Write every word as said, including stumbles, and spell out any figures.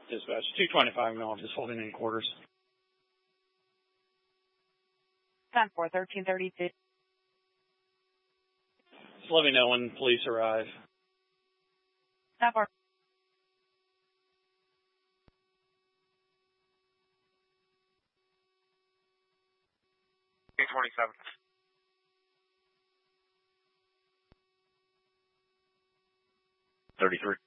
Dispatch, two twenty-five North, just holding in quarters. ten four, thirteen thirty-two. Just let me know when police arrive. ten four. eight twenty-seven. thirty-three.